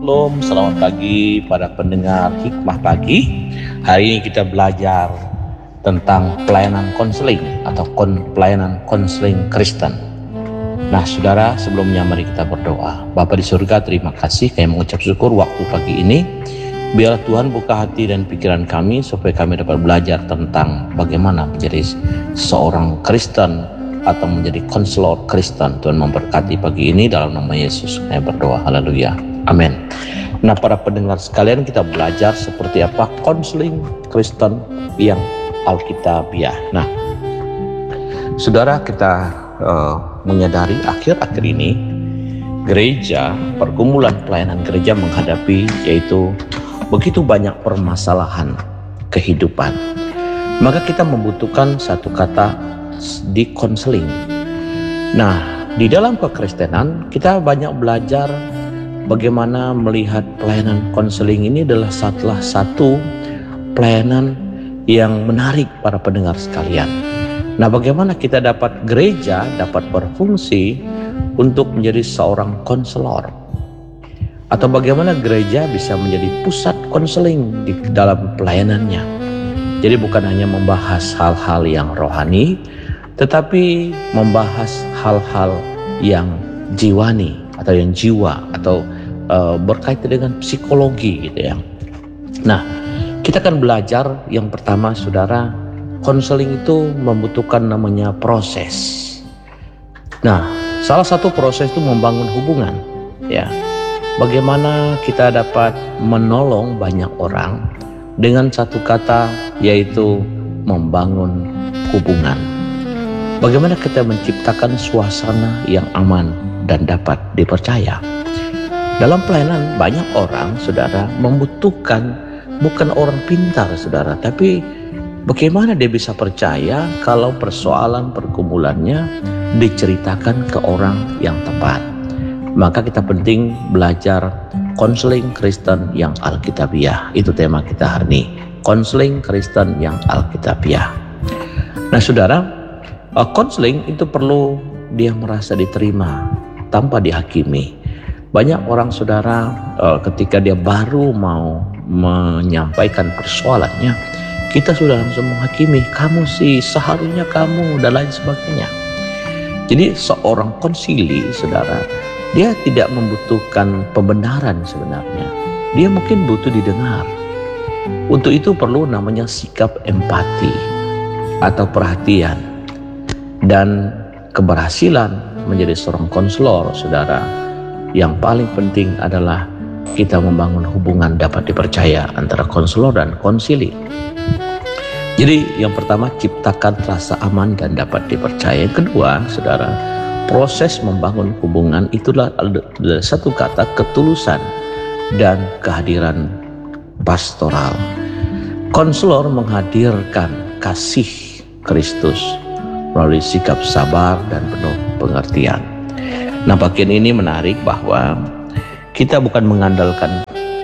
Shalom, selamat pagi para pendengar Hikmah Pagi. Hari ini kita belajar tentang pelayanan konseling atau pelayanan konseling Kristen. Nah saudara, sebelumnya mari kita berdoa. Bapa di surga, terima kasih kami mengucap syukur waktu pagi ini. Biar Tuhan buka hati dan pikiran kami supaya kami dapat belajar tentang bagaimana menjadi seorang Kristen atau menjadi konselor Kristen. Tuhan memberkati pagi ini dalam nama Yesus. Kami berdoa, haleluya, amin. Nah para pendengar sekalian, kita belajar seperti apa konseling Kristen yang Alkitabiah. Nah saudara, kita menyadari akhir-akhir ini gereja, pergumulan pelayanan gereja menghadapi yaitu begitu banyak permasalahan kehidupan. Maka kita membutuhkan satu kata di konseling. Nah, di dalam kekristenan kita banyak belajar bagaimana melihat pelayanan konseling ini adalah salah satu pelayanan yang menarik para pendengar sekalian. Nah, bagaimana kita dapat gereja dapat berfungsi untuk menjadi seorang konselor, atau bagaimana gereja bisa menjadi pusat konseling di dalam pelayanannya. Jadi bukan hanya membahas hal-hal yang rohani, tetapi membahas hal-hal yang jiwani atau yang jiwa atau berkaitan dengan psikologi gitu ya. Nah, kita akan belajar yang pertama saudara, konseling itu membutuhkan namanya proses. Nah, salah satu proses itu membangun hubungan ya. Bagaimana kita dapat menolong banyak orang dengan satu kata yaitu membangun hubungan. Bagaimana kita menciptakan suasana yang aman dan dapat dipercaya. Dalam pelayanan banyak orang saudara membutuhkan bukan orang pintar saudara, tapi bagaimana dia bisa percaya kalau persoalan pergumulannya diceritakan ke orang yang tepat. Maka kita penting belajar konseling Kristen yang Alkitabiah. Itu tema kita hari ini, konseling Kristen yang Alkitabiah. Nah saudara, konseling itu perlu dia merasa diterima tanpa dihakimi. Banyak orang saudara ketika dia baru mau menyampaikan persoalannya, kita sudah langsung menghakimi, kamu sih, seharusnya kamu, dan lain sebagainya. Jadi seorang konsili saudara, dia tidak membutuhkan pembenaran sebenarnya. Dia mungkin butuh didengar. Untuk itu perlu namanya sikap empati atau perhatian. Dan keberhasilan menjadi seorang konselor saudara, yang paling penting adalah kita membangun hubungan dapat dipercaya antara konselor dan konsili. Jadi yang pertama, ciptakan rasa aman dan dapat dipercaya. Yang kedua saudara, proses membangun hubungan itulah satu kata, ketulusan dan kehadiran pastoral. Konselor menghadirkan kasih Kristus melalui sikap sabar dan penuh pengertian. Nah, bagian ini menarik bahwa kita bukan mengandalkan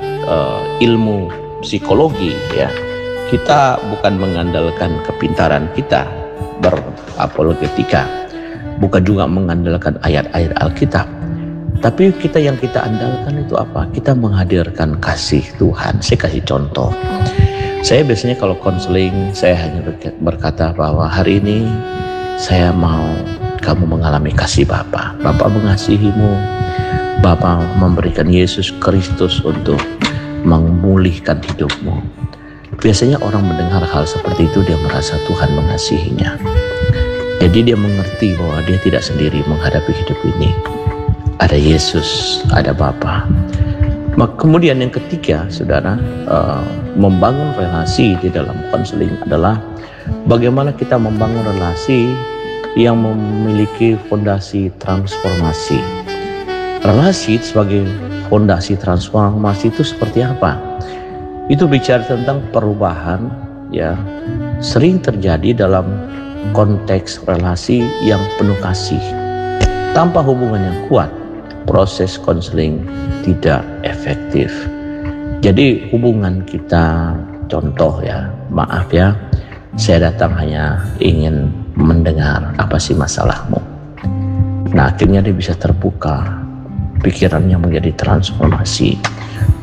ilmu psikologi ya. Kita bukan mengandalkan kepintaran kita berapologetika, bukan juga mengandalkan ayat-ayat Alkitab. Tapi yang kita andalkan itu apa? Kita menghadirkan kasih Tuhan. Saya kasih contoh. Saya biasanya kalau konseling, saya hanya berkata bahwa hari ini saya mau kamu mengalami kasih Bapa. Bapa mengasihimu. Bapa memberikan Yesus Kristus untuk memulihkan hidupmu. Biasanya orang mendengar hal seperti itu, dia merasa Tuhan mengasihinya. Jadi dia mengerti bahwa dia tidak sendiri menghadapi hidup ini. Ada Yesus, ada Bapa. Kemudian yang ketiga, saudara, membangun relasi di dalam konseling adalah bagaimana kita membangun relasi yang memiliki fondasi transformasi. Relasi sebagai fondasi transformasi itu seperti apa? Itu bicara tentang perubahan ya, sering terjadi dalam konteks relasi yang penuh kasih. Tanpa hubungan yang kuat, proses konseling tidak efektif. Jadi hubungan kita, contoh ya, maaf ya, saya datang hanya ingin mendengar apa sih masalahmu. Nah akhirnya dia bisa terbuka, pikirannya menjadi transformasi.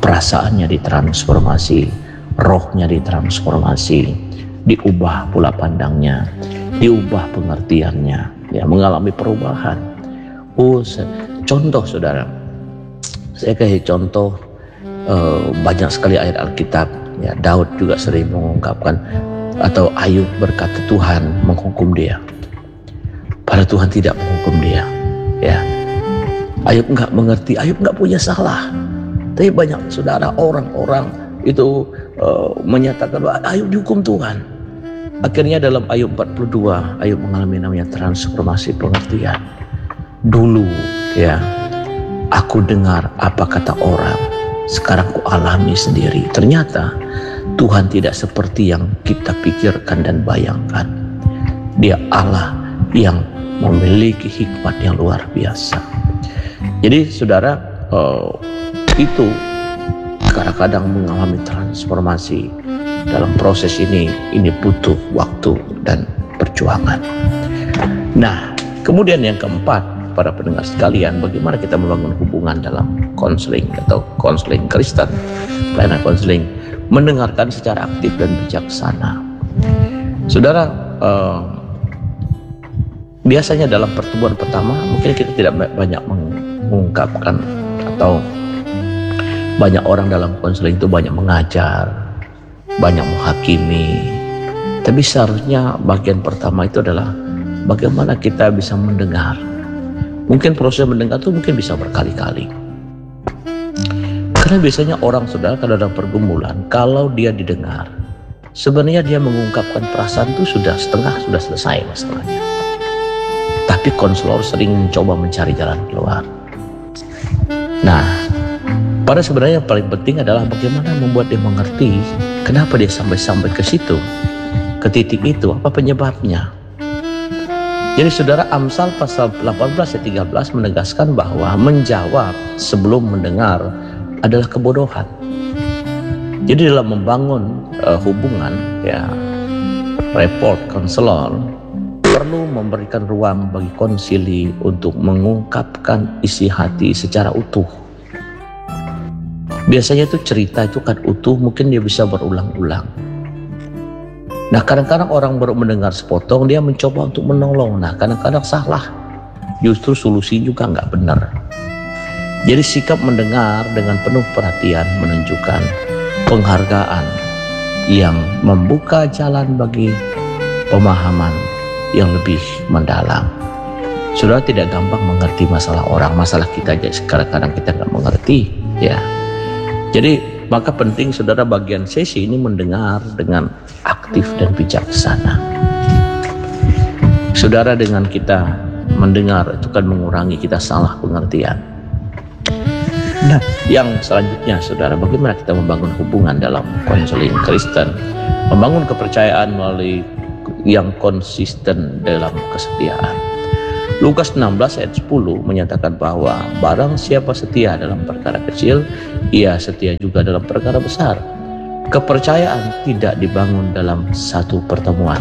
perasaannya ditransformasi, rohnya ditransformasi, diubah pola pandangnya, diubah pengertiannya, ya, mengalami perubahan. Contoh saudara, saya kasih contoh banyak sekali ayat Alkitab. Ya, Daud juga sering mengungkapkan, atau Ayub berkata Tuhan menghukum dia, padahal Tuhan tidak menghukum dia. Ya, Ayub nggak mengerti, Ayub nggak punya salah. Tapi banyak saudara orang-orang itu menyatakan bahwa Ayub dihukum Tuhan. Akhirnya dalam Ayub 42, Ayub mengalami namanya transformasi pengertian. Dulu ya, aku dengar apa kata orang, sekarang ku alami sendiri. Ternyata Tuhan tidak seperti yang kita pikirkan dan bayangkan. Dia Allah yang memiliki hikmat yang luar biasa. Jadi saudara, itu kadang-kadang mengalami transformasi. Dalam proses ini butuh waktu dan perjuangan. Nah, kemudian yang keempat, para pendengar sekalian, bagaimana kita membangun hubungan dalam konseling atau konseling Kristen, pelayanan konseling, mendengarkan secara aktif dan bijaksana. Saudara, biasanya dalam pertemuan pertama mungkin kita tidak banyak mengungkapkan, atau banyak orang dalam konseling itu banyak mengajar, banyak menghakimi. Tapi seharusnya bagian pertama itu adalah bagaimana kita bisa mendengar. Mungkin proses mendengar itu mungkin bisa berkali-kali. Karena biasanya orang saudara kalau dalam pergumulan, kalau dia didengar, sebenarnya dia mengungkapkan perasaan itu sudah setengah, sudah selesai masalahnya. Tapi konselor sering mencoba mencari jalan keluar. Nah, pada sebenarnya yang paling penting adalah bagaimana membuat dia mengerti kenapa dia sampai ke situ, ke titik itu, apa penyebabnya. Jadi saudara, Amsal pasal 18 ayat 13 menegaskan bahwa menjawab sebelum mendengar adalah kebodohan. Jadi dalam membangun hubungan, ya, report konselor perlu memberikan ruang bagi konsili untuk mengungkapkan isi hati secara utuh. Biasanya itu cerita itu kan utuh, mungkin dia bisa berulang-ulang. Nah, kadang-kadang orang baru mendengar sepotong, dia mencoba untuk menolong. Nah, kadang-kadang salah. Justru solusi juga nggak benar. Jadi sikap mendengar dengan penuh perhatian menunjukkan penghargaan yang membuka jalan bagi pemahaman yang lebih mendalam. Saudara tidak gampang mengerti masalah orang, masalah kita aja kadang-kadang kita nggak mengerti, ya. Jadi maka penting saudara bagian sesi ini mendengar dengan aktif dan bijaksana. Saudara, dengan kita mendengar itu kan mengurangi kita salah pengertian. Nah, yang selanjutnya saudara, bagaimana kita membangun hubungan dalam konseling Kristen, membangun kepercayaan melalui yang konsisten dalam kesetiaan. Lukas 16 ayat 10 menyatakan bahwa barang siapa setia dalam perkara kecil, ia setia juga dalam perkara besar. Kepercayaan tidak dibangun dalam satu pertemuan.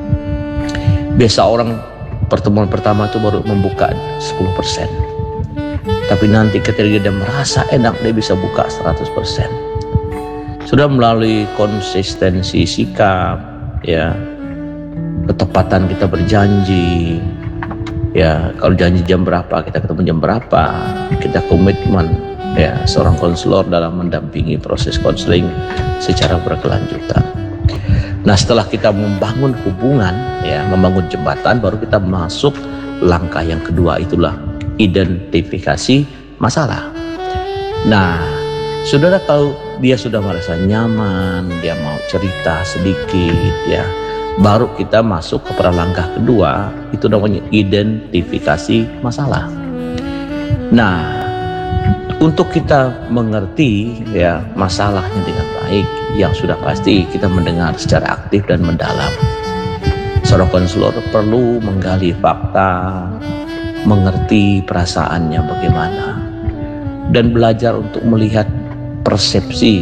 Biasa orang pertemuan pertama itu baru membuka 10%. Tapi nanti ketika dia merasa enak, dia bisa buka 100%. Sudah melalui konsistensi sikap, ya, ketepatan kita berjanji, ya, kalau janji jam berapa kita ketemu jam berapa, kita komitmen, ya, seorang konselor dalam mendampingi proses konseling secara berkelanjutan. Nah, setelah kita membangun hubungan, ya, membangun jembatan, baru kita masuk langkah yang kedua, itulah identifikasi masalah. Nah, saudara, kalau dia sudah merasa nyaman, dia mau cerita sedikit, ya, baru kita masuk kepada langkah kedua, itu namanya identifikasi masalah. Nah, untuk kita mengerti, ya, masalahnya dengan baik, yang sudah pasti kita mendengar secara aktif dan mendalam. Seorang konselor perlu menggali fakta, mengerti perasaannya bagaimana, dan belajar untuk melihat persepsi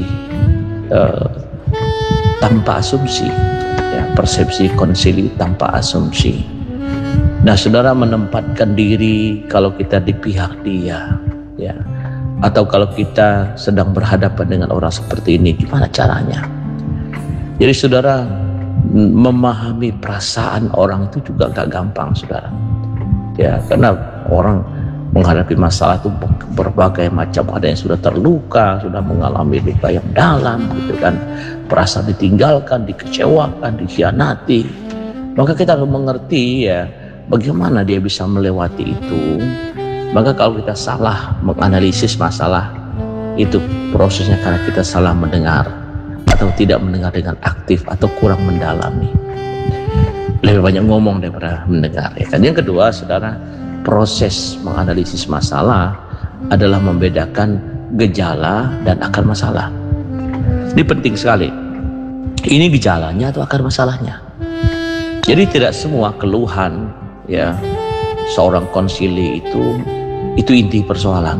tanpa asumsi. Persepsi konsili tanpa asumsi. Nah, saudara, menempatkan diri kalau kita di pihak dia, ya, Atau kalau kita sedang berhadapan dengan orang seperti ini, gimana caranya? Jadi saudara, memahami perasaan orang itu juga gak gampang, saudara. Ya, karena orang menghadapi masalah itu berbagai macam, ada yang sudah terluka, sudah mengalami luka yang dalam gitu kan, perasaan ditinggalkan, dikecewakan, dikhianati. Maka kita harus mengerti ya bagaimana dia bisa melewati itu. Maka kalau kita salah menganalisis masalah itu, prosesnya karena kita salah mendengar atau tidak mendengar dengan aktif atau kurang mendalami. Lebih banyak ngomong daripada mendengar ya kan. Yang kedua, saudara, proses menganalisis masalah adalah membedakan gejala dan akar masalah. Ini penting sekali. Ini gejalanya atau akar masalahnya. Jadi tidak semua keluhan ya seorang konsili itu inti persoalan.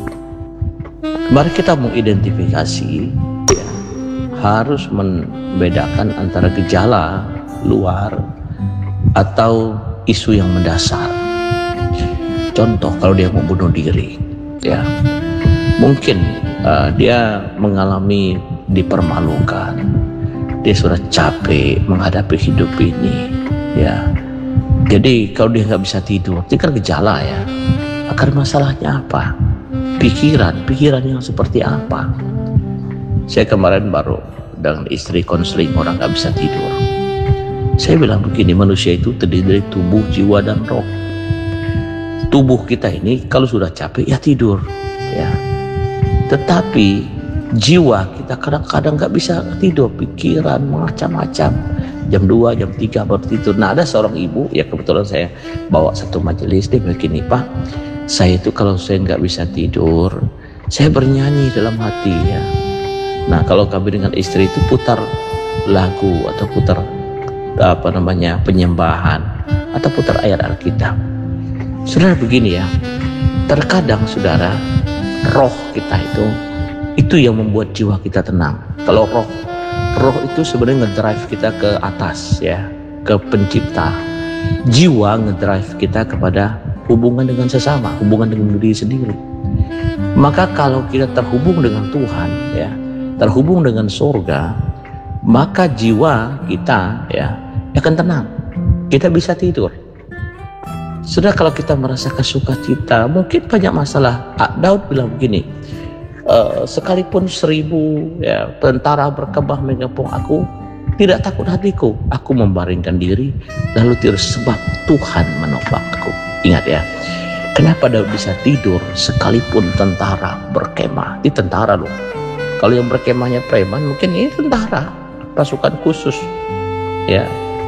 Mari kita mengidentifikasi ya, harus membedakan antara gejala luar atau isu yang mendasar. Contoh, kalau dia mau bunuh diri, ya mungkin dia mengalami dipermalukan, dia sudah capek menghadapi hidup ini, ya. Jadi kalau dia nggak bisa tidur, itu kan gejala ya. Akar masalahnya apa? Pikiran yang seperti apa? Saya kemarin baru dengan istri konseling orang nggak bisa tidur. Saya bilang begini, manusia itu terdiri dari tubuh, jiwa, dan roh. Tubuh kita ini kalau sudah capek ya tidur ya, tetapi jiwa kita kadang-kadang nggak bisa tidur, pikiran macam-macam, jam 2, jam 3 baru tidur. Nah, ada seorang ibu ya, kebetulan saya bawa satu majelis, dia begini, Pak, saya itu kalau saya nggak bisa tidur, saya bernyanyi dalam hati ya. Nah, kalau kami dengan istri itu putar lagu atau putar penyembahan atau putar ayat Alkitab. Saudara, begini ya, terkadang saudara, roh kita itu yang membuat jiwa kita tenang. Kalau roh itu sebenarnya ngedrive kita ke atas ya, ke pencipta. Jiwa ngedrive kita kepada hubungan dengan sesama, hubungan dengan diri sendiri. Maka kalau kita terhubung dengan Tuhan ya, terhubung dengan surga, maka jiwa kita ya akan tenang. Kita bisa tidur. Sudah, kalau kita merasakan sukacita, mungkin banyak masalah. Daud bilang begini, sekalipun 1000 ya, tentara berkebah mengepung aku, tidak takut hatiku. Aku membaringkan diri, lalu tidur sebab Tuhan menopang aku. Ingat ya, kenapa Daud bisa tidur sekalipun tentara berkemah? Ini tentara loh. Kalau yang berkemahnya preman, mungkin ini tentara, pasukan khusus ya,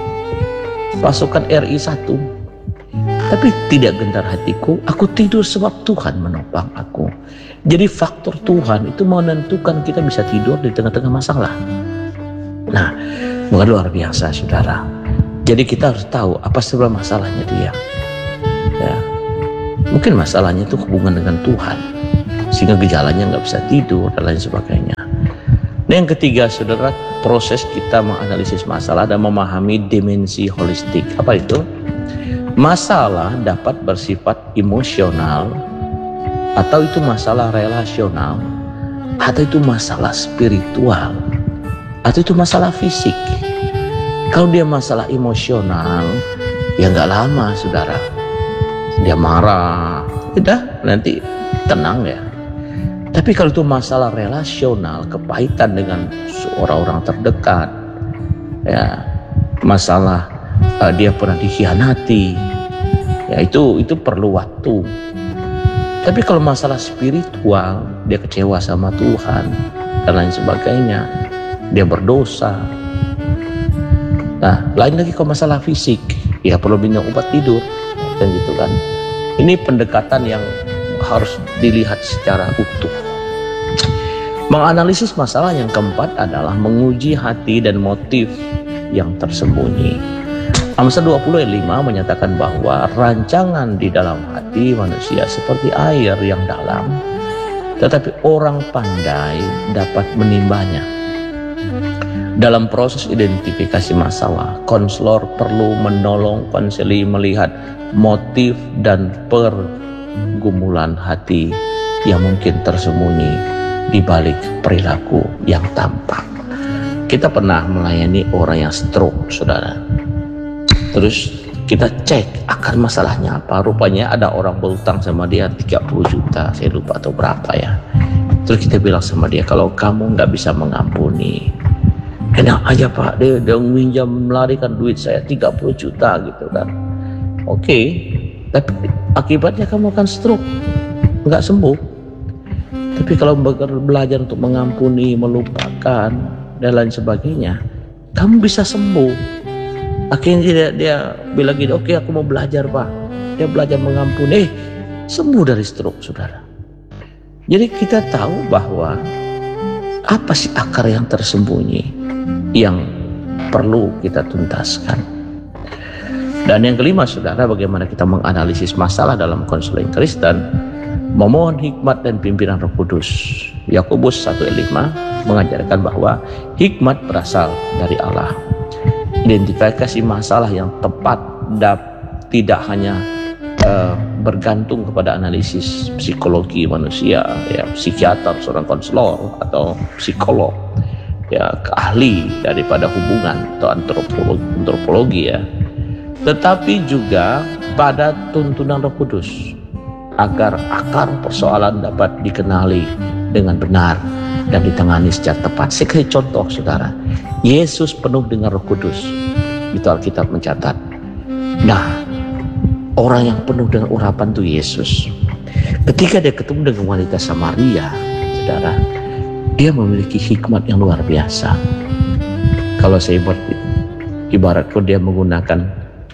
pasukan RI 1. Tapi tidak gentar hatiku, aku tidur sebab Tuhan menopang aku. Jadi faktor Tuhan itu menentukan kita bisa tidur di tengah-tengah masalah. Nah, bukan luar biasa saudara. Jadi kita harus tahu apa sebab masalahnya dia ya. Mungkin masalahnya itu hubungan dengan Tuhan, sehingga gejalanya nggak bisa tidur dan lain sebagainya. Nah, yang ketiga saudara, proses kita menganalisis masalah dan memahami dimensi holistik. Apa itu? Masalah dapat bersifat emosional, atau itu masalah relasional, atau itu masalah spiritual, atau itu masalah fisik. Kalau dia masalah emosional, ya nggak lama saudara, dia marah, udah nanti tenang ya. Tapi kalau itu masalah relasional, kepahitan dengan orang-orang terdekat, ya masalah dia pernah dikhianati, ya itu perlu waktu. Tapi kalau masalah spiritual, dia kecewa sama Tuhan dan lain sebagainya, dia berdosa. Nah, lain lagi kalau masalah fisik, ya perlu minum obat tidur dan gitu kan. Ini pendekatan yang harus dilihat secara utuh. Menganalisis masalah yang keempat adalah menguji hati dan motif yang tersembunyi. Amsal 20 ayat 5 menyatakan bahwa rancangan di dalam hati manusia seperti air yang dalam, tetapi orang pandai dapat menimbanya. Dalam proses identifikasi masalah, konselor perlu menolong konseli melihat motif dan pergumulan hati yang mungkin tersembunyi di balik perilaku yang tampak. Kita pernah melayani orang yang stroke, saudara. Terus kita cek akar masalahnya apa. Rupanya ada orang berutang sama dia 30 juta, saya lupa atau berapa ya. Terus kita bilang sama dia, kalau kamu nggak bisa mengampuni, enak aja Pak, dia minjam melarikan duit saya 30 juta gitu kan. Oke, tapi akibatnya kamu akan stroke, nggak sembuh. Tapi kalau belajar untuk mengampuni, melupakan, dan lain sebagainya, kamu bisa sembuh. Akhirnya dia bilang gini, oke aku mau belajar Pak. Dia belajar mengampuni, sembuh dari stroke, saudara. Jadi kita tahu bahwa apa sih akar yang tersembunyi yang perlu kita tuntaskan. Dan yang kelima, saudara, bagaimana kita menganalisis masalah dalam konseling Kristen, memohon hikmat dan pimpinan Roh Kudus. Yakobus 1:5 mengajarkan bahwa hikmat berasal dari Allah. Identifikasi masalah yang tepat tidak hanya bergantung kepada analisis psikologi manusia, ya, psikiater, seorang konselor atau psikolog, ya, ahli daripada hubungan atau antropologi ya, tetapi juga pada tuntunan Roh Kudus agar akar persoalan dapat dikenali dengan benar dan ditangani secara tepat. Sekali contoh, saudara, Yesus penuh dengan Roh Kudus, itu Alkitab mencatat. Nah, orang yang penuh dengan urapan itu Yesus. Ketika dia ketemu dengan wanita Samaria, saudara, dia memiliki hikmat yang luar biasa. Kalau saya ibaratkan dia menggunakan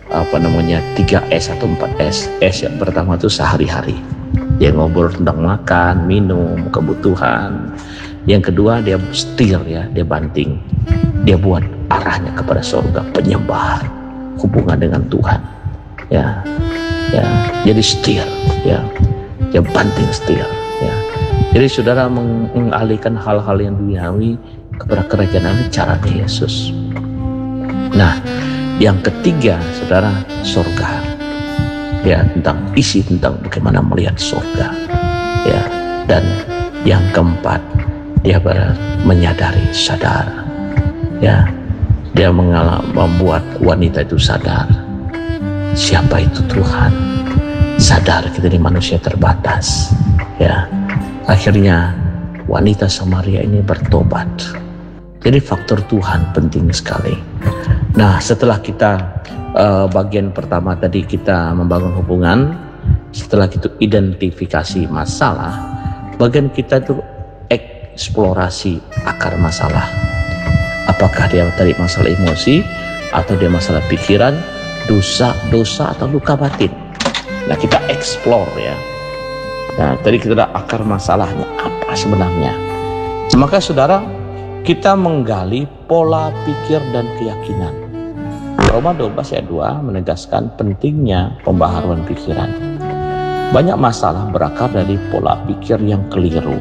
3S atau 4S. S yang pertama itu sehari-hari, dia ngobrol tentang makan, minum, kebutuhan. Yang kedua dia setir, ya, dia banting, dia buat arahnya kepada surga, penyembah, hubungan dengan Tuhan, ya, jadi setir, ya, dia banting setir, ya. Jadi saudara mengalihkan hal-hal yang duniawi kepada kerajaan Allah, caranya Yesus. Nah, yang ketiga, saudara, surga, ya, tentang bagaimana melihat surga, ya. Dan yang keempat, dia menyadari, sadar, ya, dia membuat wanita itu sadar siapa itu Tuhan, sadar kita ini manusia terbatas, ya. Akhirnya wanita Samaria ini bertobat. Jadi faktor Tuhan penting sekali. Nah, setelah kita bagian pertama tadi kita membangun hubungan, setelah itu identifikasi masalah, bagian kita itu eksplorasi akar masalah. Apakah dia tadi masalah emosi, atau dia masalah pikiran, dosa atau luka batin. Nah, kita explore, ya. Nah, tadi kita ada akar masalahnya apa sebenarnya. Maka saudara, kita menggali pola pikir dan keyakinan. Roma 12 ayat 2 menegaskan pentingnya pembaharuan pikiran. Banyak masalah berakar dari pola pikir yang keliru.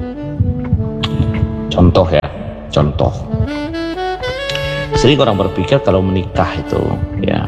Contoh, ya, sering orang berpikir kalau menikah itu, ya,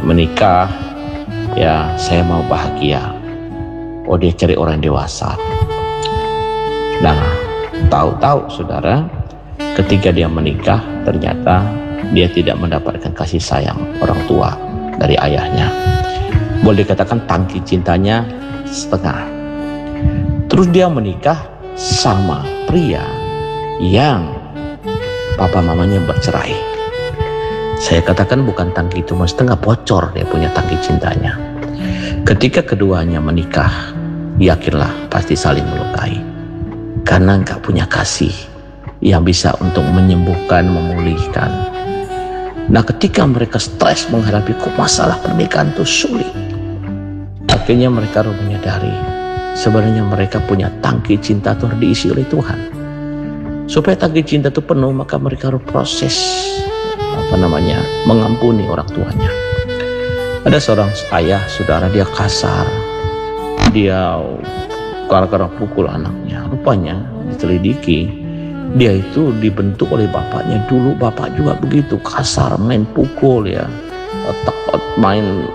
saya mau bahagia. Oh, dia cari orang dewasa. Nah, tahu-tahu saudara, ketika dia menikah, ternyata dia tidak mendapatkan kasih sayang orang tua dari ayahnya. Boleh dikatakan tangki cintanya setengah. Terus dia menikah sama pria yang papa mamanya bercerai. Saya katakan bukan tangki cuma setengah, bocor dia punya tangki cintanya. Ketika keduanya menikah, yakinlah pasti saling melukai, karena nggak punya kasih yang bisa untuk menyembuhkan, memulihkan. Nah, ketika mereka stres menghadapi masalah pernikahan itu sulit, akhirnya mereka harus menyadari sebenarnya mereka punya tangki cinta itu harus diisi oleh Tuhan. Supaya tangki cinta itu penuh, maka mereka harus proses mengampuni orang tuanya. Ada seorang ayah, saudara, dia kasar, dia gara-gara pukul anaknya. Rupanya ditelidiki, dia itu dibentuk oleh bapaknya. Dulu bapak juga begitu, kasar, main pukul, ya, main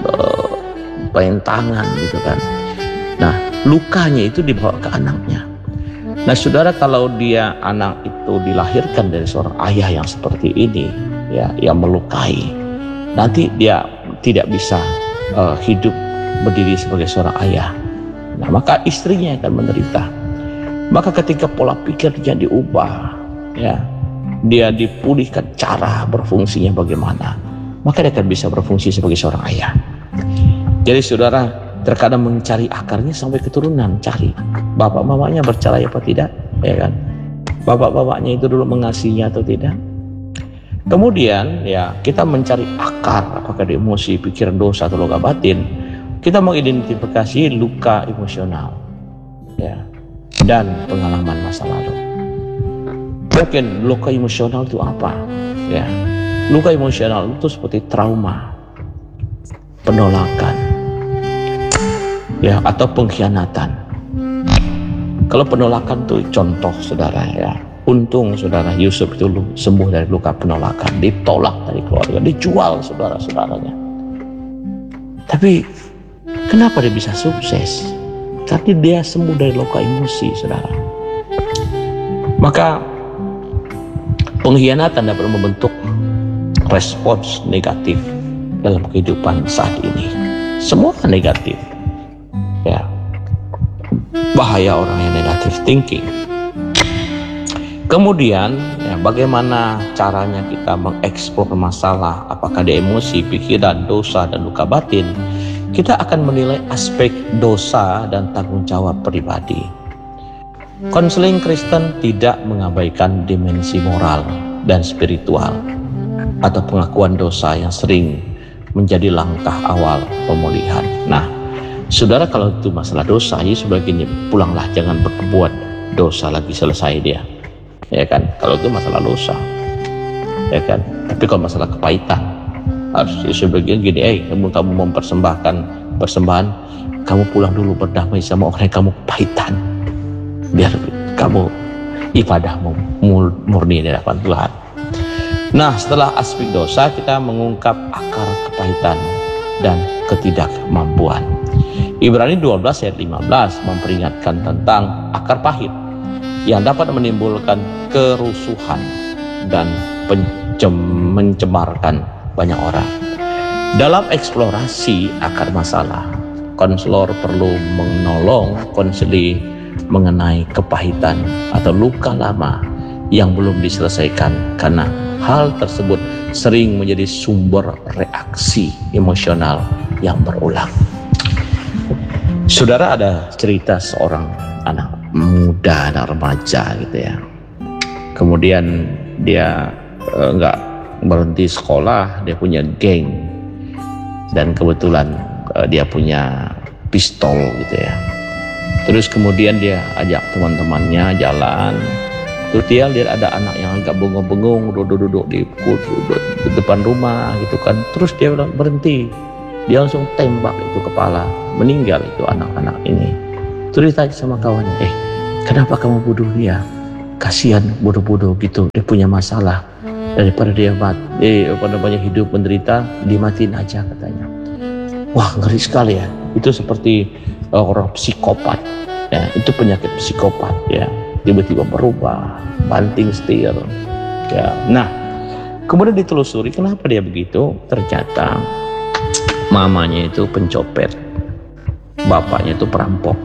tangan gitu kan. Nah, lukanya itu dibawa ke anaknya. Nah saudara, kalau dia anak itu dilahirkan dari seorang ayah yang seperti ini, ya, yang melukai, nanti dia tidak bisa hidup berdiri sebagai seorang ayah. Nah maka istrinya akan menderita. Maka ketika pola pikirnya diubah, ya, dia dipulihkan cara berfungsinya bagaimana, maka dia akan bisa berfungsi sebagai seorang ayah. Jadi saudara, terkadang mencari akarnya sampai keturunan, cari bapak mamanya bercerai apa tidak, ya kan? Bapak bapaknya itu dulu mengasihinya atau tidak. Kemudian ya kita mencari akar, apakah di emosi, pikiran, dosa atau luka batin. Kita mengidentifikasi luka emosional, ya, dan pengalaman masa lalu. Mungkin luka emosional itu apa? Ya, luka emosional itu seperti trauma, penolakan, ya, atau pengkhianatan. Kalau penolakan itu contoh saudara, ya, untung saudara Yusuf itu sembuh dari luka penolakan, ditolak dari keluarga, dijual saudara-saudaranya. Tapi kenapa dia bisa sukses? Karena dia sembuh dari luka emosi saudara. Maka pengkhianatan dapat membentuk respons negatif dalam kehidupan saat ini. Semua negatif, ya. Bahaya orang yang negatif thinking. Kemudian ya, bagaimana caranya kita mengeksplor masalah, apakah di emosi, pikiran, dosa, dan luka batin. Kita akan menilai aspek dosa dan tanggung jawab pribadi. Konseling Kristen tidak mengabaikan dimensi moral dan spiritual atau pengakuan dosa yang sering menjadi langkah awal pemulihan. Nah, saudara, kalau itu masalah dosa, Yesus begini, pulanglah, jangan berbuat dosa lagi, selesai dia. Ya kan, kalau itu masalah dosa, ya kan. Tapi kalau masalah kepahitan, harus Yesus begini, kamu mempersembahkan persembahan, kamu pulang dulu berdamai sama orang yang kamu kepahitan, biar kamu ibadahmu murni di hadapan Tuhan. Nah, setelah aspek dosa, kita mengungkap akar kepahitan dan ketidakmampuan. Ibrani 12 ayat 15 memperingatkan tentang akar pahit yang dapat menimbulkan kerusuhan dan mencemarkan banyak orang. Dalam eksplorasi akar masalah, konselor perlu menolong konseli mengenai kepahitan atau luka lama yang belum diselesaikan, karena hal tersebut sering menjadi sumber reaksi emosional yang berulang. Saudara, ada cerita seorang anak muda, anak remaja gitu ya. Kemudian dia nggak berhenti sekolah, dia punya geng, dan kebetulan dia punya pistol gitu ya. Terus kemudian dia ajak teman-temannya jalan. Terus dia lihat ada anak yang agak bengong-bengong duduk di depan rumah gitu kan. Terus dia bilang berhenti. Dia langsung tembak itu kepala, meninggal itu anak-anak ini. Terus ditanya sama kawannya, kenapa kamu bunuh dia? Kasihan bodoh-bodoh gitu, dia punya masalah. Daripada dia hidup menderita, dimatiin aja katanya. Wah, ngeri sekali ya. Itu seperti orang psikopat. Ya, itu penyakit psikopat ya. Tiba-tiba berubah, banting setir. Ya. Nah, kemudian ditelusuri kenapa dia begitu. Ternyata mamanya itu pencopet, bapaknya itu perampok.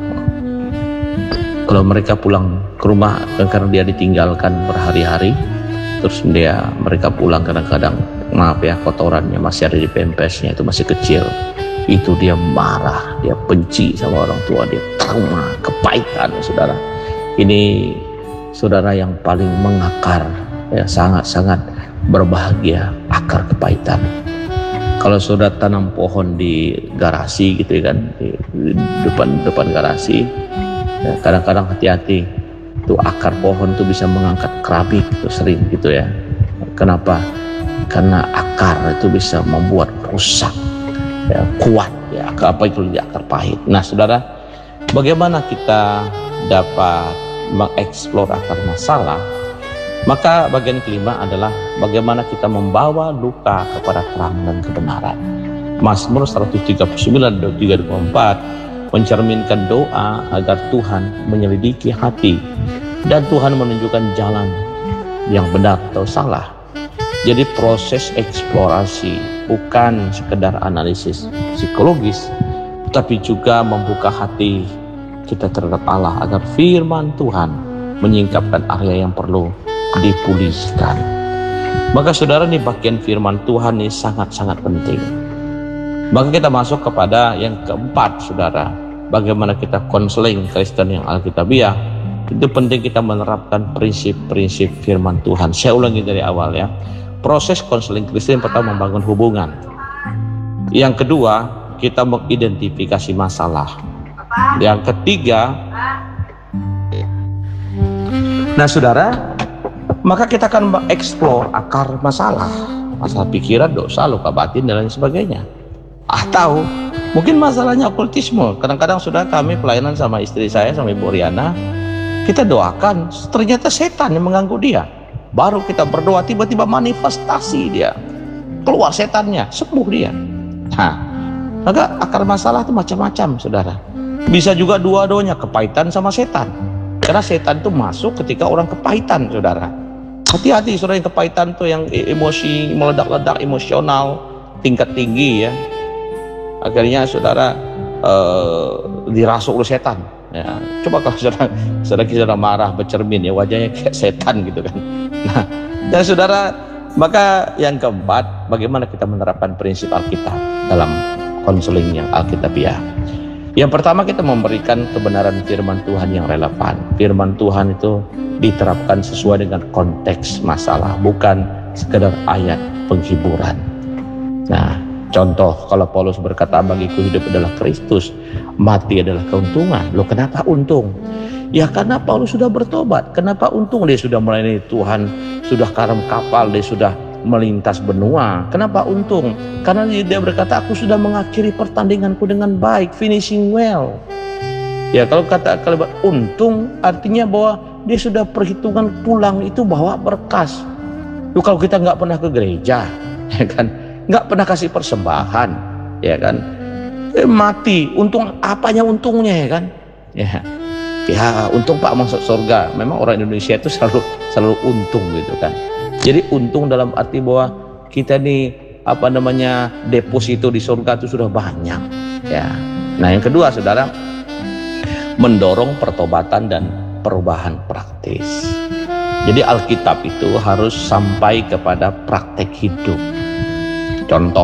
Kalau mereka pulang ke rumah karena dia ditinggalkan berhari-hari, terus mereka pulang kadang-kadang, maaf ya, kotorannya masih ada di pempesnya, itu masih kecil. Itu dia marah, dia benci sama orang tua, dia trauma, kepahitan, saudara. Ini saudara yang paling mengakar, ya, sangat-sangat berbahagia, akar kepahitan. Kalau saudara tanam pohon di garasi gitu kan, di depan garasi, ya, kadang-kadang hati-hati, itu akar pohon tuh bisa mengangkat keramik, itu sering gitu ya. Kenapa? Karena akar itu bisa membuat rusak, ya, kuat ya, apa itu akar pahit. Nah saudara, bagaimana kita dapat mengeksplor akar masalah? Maka bagian kelima adalah bagaimana kita membawa luka kepada terang dan kebenaran. Mazmur 139 dan 324 mencerminkan doa agar Tuhan menyelidiki hati dan Tuhan menunjukkan jalan yang benar atau salah. Jadi proses eksplorasi bukan sekedar analisis psikologis, tapi juga membuka hati kita terhadap Allah agar firman Tuhan menyingkapkan area yang perlu dipulihkan. Maka saudara, ini bagian firman Tuhan ini sangat-sangat penting. Maka kita masuk kepada yang keempat, saudara. Bagaimana kita konseling Kristen yang alkitabiah. Itu penting kita menerapkan prinsip-prinsip firman Tuhan. Saya ulangi dari awal ya. Proses konseling Kristen pertama membangun hubungan. Yang kedua, kita mengidentifikasi masalah. Yang ketiga, nah saudara, maka kita akan mengeksplor akar masalah pikiran, dosa, luka batin dan lain sebagainya. Atau mungkin masalahnya okultisme. Kadang-kadang sudah kami pelayanan sama istri saya, sama Ibu Riana, kita doakan, ternyata setan yang mengganggu dia. Baru kita berdoa, tiba-tiba manifestasi dia, keluar setannya, sembuh dia. Nah, maka akar masalah itu macam-macam, saudara. Bisa juga dua-duanya, kepahitan sama setan. Karena setan itu masuk ketika orang kepahitan, saudara. Hati-hati, saudara, yang kepahitan itu yang emosi, meledak-ledak, emosional, tingkat tinggi ya. Akhirnya saudara dirasuk oleh setan. Ya, coba kalau saudara marah bercermin ya, wajahnya kayak setan gitu kan. Nah, dan saudara, maka yang keempat, bagaimana kita menerapkan prinsip Alkitab dalam konseling yang alkitabiah. Yang pertama, kita memberikan kebenaran firman Tuhan yang relevan. Firman Tuhan itu diterapkan sesuai dengan konteks masalah, bukan sekedar ayat penghiburan. Nah, contoh, kalau Paulus berkata, bagiku hidup adalah Kristus, mati adalah keuntungan. Loh, kenapa untung? Ya karena Paulus sudah bertobat. Kenapa untung? Dia sudah melayani Tuhan, sudah karam kapal, dia sudah melintas benua. Kenapa untung? Karena dia berkata, aku sudah mengakhiri pertandinganku dengan baik, finishing well. Ya, kalau kata kalimat untung artinya bahwa dia sudah perhitungan pulang itu bawa berkas. Loh, kalau kita nggak pernah ke gereja, ya kan, nggak pernah kasih persembahan, ya kan, mati, untung apanya untungnya, ya kan, ya untung Pak masuk surga. Memang orang Indonesia itu selalu untung gitu kan. Jadi untung dalam arti bahwa kita nih deposito di surga itu sudah banyak ya. Nah, yang kedua, saudara, mendorong pertobatan dan perubahan praktis. Jadi Alkitab itu harus sampai kepada praktek hidup. Contoh,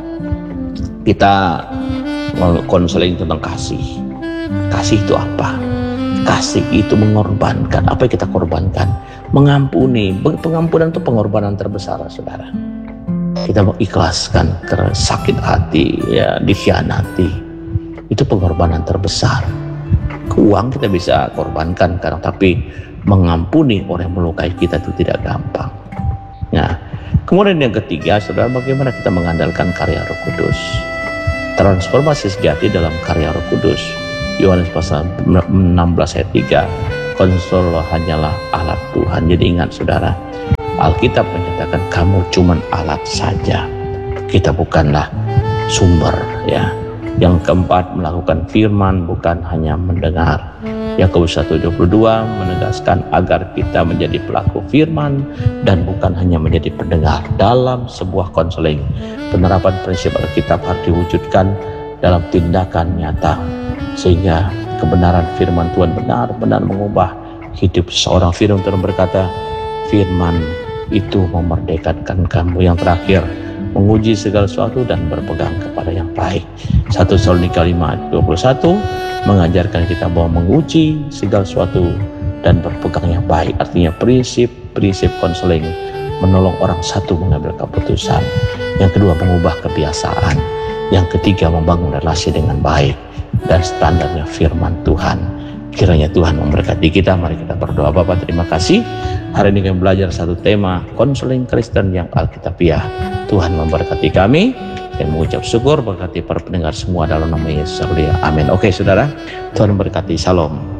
kita konseling tentang kasih. Kasih itu apa? Kasih itu mengorbankan. Apa yang kita korbankan? Mengampuni. Pengampunan itu pengorbanan terbesar, saudara. Kita mengikhlaskan sakit hati, ya, dikhianati. Itu pengorbanan terbesar. Uang kita bisa korbankan, tapi mengampuni orang yang melukai kita itu tidak gampang. Nah, kemudian yang ketiga, saudara, bagaimana kita mengandalkan karya Roh Kudus. Transformasi sejati dalam karya Roh Kudus. Yohanes pasal 16 ayat 3, konselor hanyalah alat Tuhan. Jadi ingat, saudara, Alkitab menyatakan kamu cuman alat saja, kita bukanlah sumber ya. Yang keempat, melakukan firman bukan hanya mendengar. Yakobus 1:22 menegaskan agar kita menjadi pelaku firman dan bukan hanya menjadi pendengar. Dalam sebuah konseling, penerapan prinsip Alkitab harus diwujudkan dalam tindakan nyata, sehingga kebenaran firman Tuhan benar-benar mengubah hidup seseorang. Firman Tuhan berkata, firman itu memerdekakan kamu. Yang terakhir, menguji segala sesuatu dan berpegang kepada yang baik. 1 Tesalonika 5:21 mengajarkan kita bahwa menguji segala sesuatu dan berpegang yang baik. Artinya prinsip konseling menolong orang satu mengambil keputusan. Yang kedua, mengubah kebiasaan. Yang ketiga, membangun relasi dengan baik dan standarnya firman Tuhan. Kiranya Tuhan memberkati kita. Mari kita berdoa. Bapak, terima kasih. Hari ini kami belajar satu tema, konseling Kristen yang alkitabiah. Tuhan memberkati kami dan mengucap syukur berkati para pendengar semua dalam nama Yesus. Amin. Oke, saudara, Tuhan memberkati. Shalom.